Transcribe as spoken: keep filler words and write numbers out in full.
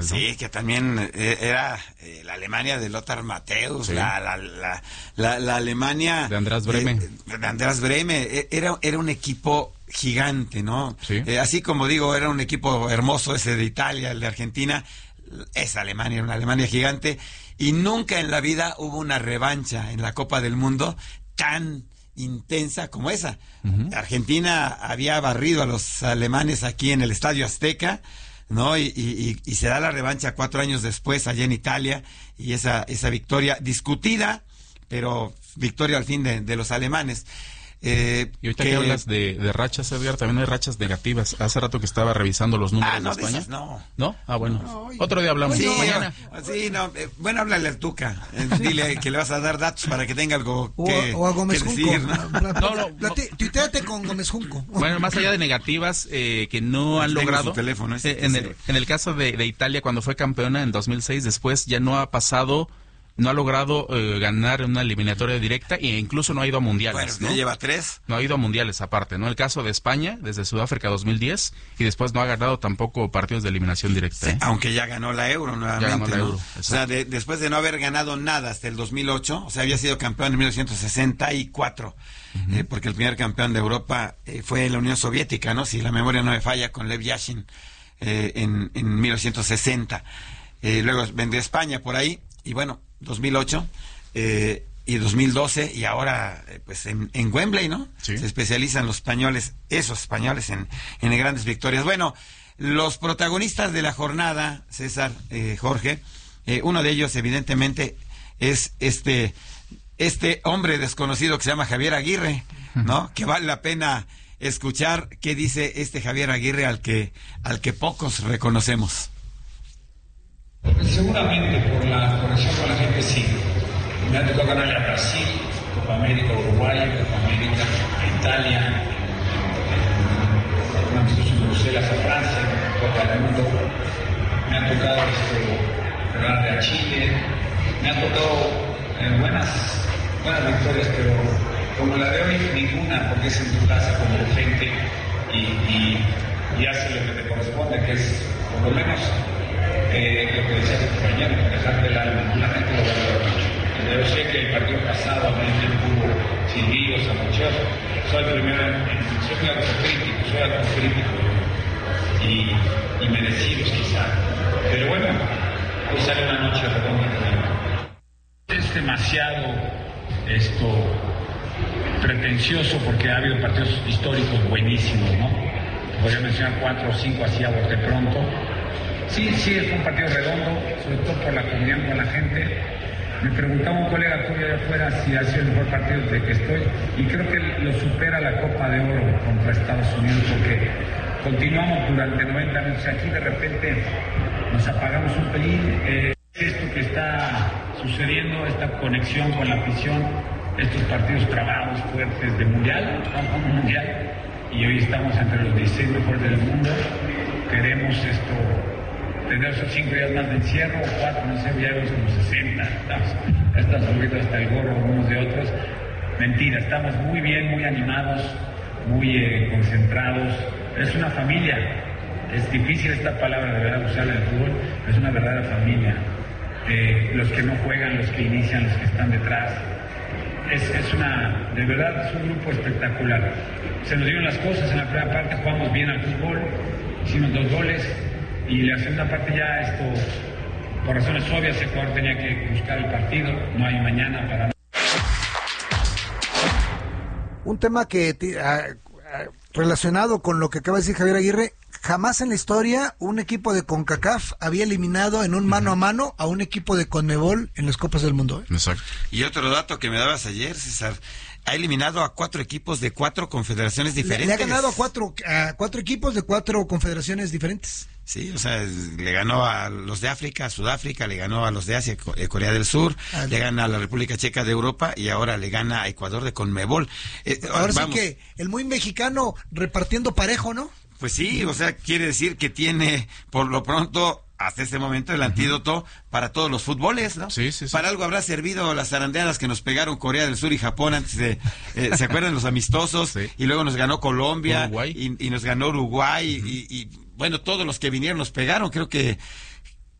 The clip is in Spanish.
Sí, que también era eh, la Alemania de Lothar Matthäus, sí. la, la, la, la, la Alemania... De Andreas Brehme. Eh, de Andreas Brehme. Era, era un equipo gigante, ¿no? Sí. Eh, así como digo, era un equipo hermoso ese de Italia, el de Argentina. Esa Alemania era una Alemania gigante. Y nunca en la vida hubo una revancha en la Copa del Mundo tan intensa como esa. Uh-huh. Argentina había barrido a los alemanes aquí en el Estadio Azteca, ¿no? Y, y, y se da la revancha cuatro años después allá en Italia, y esa, esa victoria discutida, pero victoria al fin de, de los alemanes. Eh, y ahorita que, que hablas de, de rachas, Edgar, también hay rachas negativas. Hace rato que estaba revisando los números ah, no, de España. Dices, no. ¿No? Ah, bueno. No, oye, otro día hablamos. Sí, mañana. Sí, no, eh, bueno, háblale al Tuca. Eh, dile que le vas a dar datos para que tenga algo que, o, o a Gómez que Junco. decir, ¿no? No, no, no. Tuiteate con Gómez Junco. Bueno, más allá de negativas eh, que no han Tengo logrado. Su teléfono, ese, eh, en, el, en el caso de, de Italia, cuando fue campeona en dos mil seis, después ya no ha pasado. No ha logrado eh, ganar una eliminatoria directa e incluso no ha ido a mundiales. Bueno, ¿no? ya lleva tres. No ha ido a mundiales aparte, ¿no? El caso de España, desde Sudáfrica dos mil diez, y después no ha ganado tampoco partidos de eliminación directa. Sí, ¿eh? aunque ya ganó la Euro nuevamente. Ya ganó la ¿no? Euro, o sea, de, después de no haber ganado nada hasta el dos mil ocho, o sea, había sido campeón en mil novecientos sesenta y cuatro, uh-huh. eh, porque el primer campeón de Europa eh, fue la Unión Soviética, ¿no? Si la memoria no me falla, con Lev Yashin eh, en, en mil novecientos sesenta. Eh, luego vendría España por ahí, y bueno, dos mil ocho eh, y dos mil doce, y ahora eh, pues en, en Wembley, ¿no? Sí. Se especializan los españoles, esos españoles en, en grandes victorias. Bueno, los protagonistas de la jornada, César, eh, Jorge, eh, uno de ellos evidentemente es este este hombre desconocido que se llama Javier Aguirre, ¿no? Que vale la pena escuchar qué dice este Javier Aguirre al que al que pocos reconocemos. Seguramente por la conexión con la gente sí. Me ha tocado ganarle a Brasil, Copa América, Uruguay, Copa América, a Italia, un amistoso en Bruselas, a Francia, Copa del Mundo. Me ha tocado esto, ganarle a Chile. Me ha tocado eh, buenas, buenas victorias, pero como la de hoy, ninguna, porque es en tu casa como gente y, y, y hace lo que te corresponde, que es por lo menos Eh, lo que decía tu compañero, dejarte el alma, la gente lo valora mucho. Yo sé que el partido pasado a mí hubo silbidos, abucheos. Soy primero, en, soy autocrítico, soy autocrítico y, y merecidos quizá. Pero bueno, hoy sale una noche redonda. Es demasiado esto pretencioso porque ha habido partidos históricos buenísimos, ¿no? Podría mencionar cuatro o cinco así a bote pronto. Sí, sí, fue un partido redondo, sobre todo por la comunión con la gente. Me preguntaba un colega tuyo de afuera si ha sido el mejor partido desde que estoy, y creo que lo supera la Copa de Oro contra Estados Unidos, porque continuamos durante noventa minutos. Aquí de repente nos apagamos un pelín. Eh, esto que está sucediendo, esta conexión con la afición, estos partidos trabados, fuertes de mundial, vamos a un mundial, y hoy estamos entre los dieciséis mejores del mundo. Queremos esto... tener esos cinco días más de encierro, o cuatro, no sé, ya vemos como sesenta, estamos, están subiendo hasta el gorro unos de otros. Mentira, estamos muy bien, muy animados, muy eh, concentrados. Es una familia, es difícil esta palabra de verdad usarla en el fútbol, pero es una verdadera familia. Eh, los que no juegan, los que inician, los que están detrás. Es, es una, de verdad, es un grupo espectacular. Se nos dieron las cosas en la primera parte, jugamos bien al fútbol, hicimos dos goles. Y la segunda parte ya esto, por razones obvias, el jugador tenía que buscar el partido, no hay mañana para... Un tema que uh, uh, relacionado con lo que acaba de decir Javier Aguirre, jamás en la historia un equipo de CONCACAF había eliminado en un mano a mano a un equipo de CONMEBOL en las Copas del Mundo, ¿eh? Exacto. Y otro dato que me dabas ayer, César, ha eliminado a cuatro equipos de cuatro confederaciones diferentes. Le, le ha ganado a cuatro, a cuatro equipos de cuatro confederaciones diferentes. Sí, o sea, le ganó a los de África, a Sudáfrica, le ganó a los de Asia, Corea del Sur, ah, le gana a la República Checa de Europa y ahora le gana a Ecuador de CONMEBOL. Eh, ahora vamos. sí que el muy mexicano repartiendo parejo, ¿no? Pues sí, o sea, quiere decir que tiene, por lo pronto, hasta este momento, el antídoto para todos los fútboles, ¿no? Sí, sí, sí. Para algo habrá servido las zarandeadas que nos pegaron Corea del Sur y Japón antes de, eh, ¿se acuerdan los amistosos? Sí. Y luego nos ganó Colombia, Uruguay. Y, y nos ganó Uruguay, uh-huh. y, y bueno, todos los que vinieron nos pegaron. Creo que